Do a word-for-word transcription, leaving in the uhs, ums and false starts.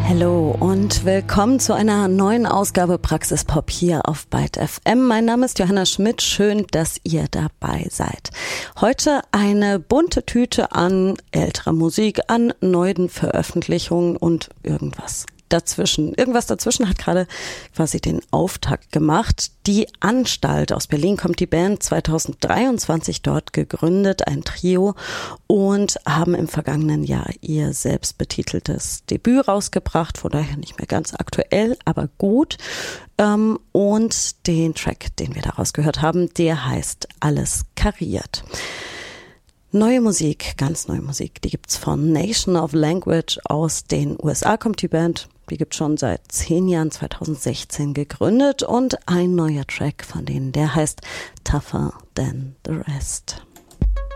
Hallo und willkommen zu einer neuen Ausgabe Praxis Pop hier auf Byte F M. Mein Name ist Johanna Schmidt, schön, dass ihr dabei seid. Heute eine bunte Tüte an älterer Musik, an neuen Veröffentlichungen und irgendwas dazwischen. Irgendwas dazwischen hat gerade quasi den Auftakt gemacht. Die Anstalt aus Berlin kommt, die Band zweitausenddreiundzwanzig dort gegründet, ein Trio, und haben im vergangenen Jahr ihr selbst betiteltes Debüt rausgebracht, von daher nicht mehr ganz aktuell, aber gut. Und den Track, den wir daraus gehört haben, der heißt Alles kariert. Neue Musik, ganz neue Musik, die gibt's von Nation of Language aus den U S A, kommt die Band. Die gibt's schon seit zehn Jahren, zweitausendsechzehn gegründet, und ein neuer Track von denen, der heißt Tougher Than the Rest.